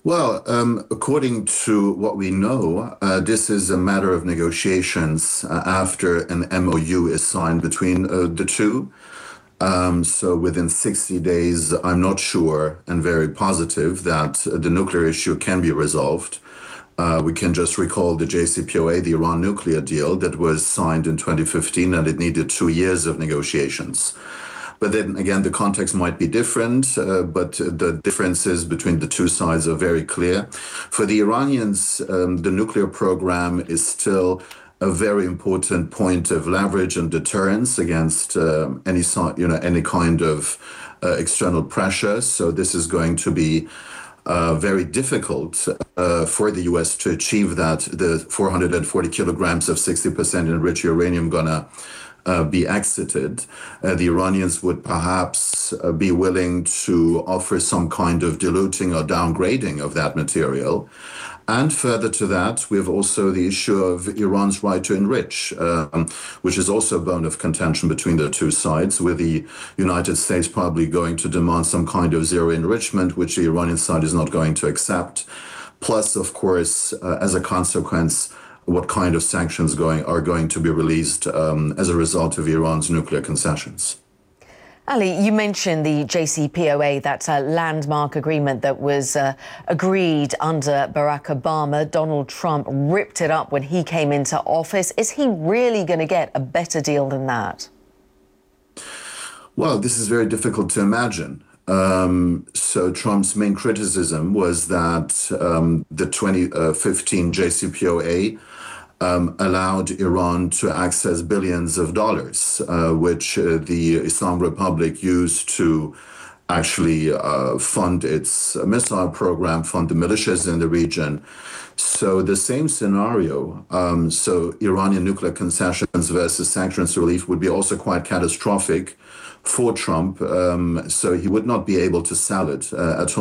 Well, according to what we know, this is a matter of negotiations after an MOU is signed between the two. So within 60 days, I'm not sure and very positive that the nuclear issue can be resolved. We can just recall the JCPOA, the Iran nuclear deal that was signed in 2015, and it needed 2 years of negotiations. But then again, the context might be different, but the differences between the two sides are very clear. For the Iranians, the nuclear program is still a very important point of leverage and deterrence against any kind of external pressure. So this is going to be very difficult for the U.S. to achieve that. The 440 kilograms of 60% enriched uranium gonna be exited. The Iranians would perhaps be willing to offer some kind of diluting or downgrading of that material. And further to that, we have also the issue of Iran's right to enrich, which is also a bone of contention between the two sides, with the United States probably going to demand some kind of zero enrichment, which the Iranian side is not going to accept. Plus, of course, as a consequence, what kind of sanctions are going to be released as a result of Iran's nuclear concessions. Ali, you mentioned the JCPOA, that landmark agreement that was agreed under Barack Obama. Donald Trump ripped it up when he came into office. Is he really going to get a better deal than that? Well, this is very difficult to imagine. So Trump's main criticism was that the 2015 JCPOA allowed Iran to access billions of dollars, which the Islam Republic used to actually fund its missile program, fund the militias in the region. So the same scenario, so Iranian nuclear concessions versus sanctions relief would be also quite catastrophic for Trump. So he would not be able to sell it at all.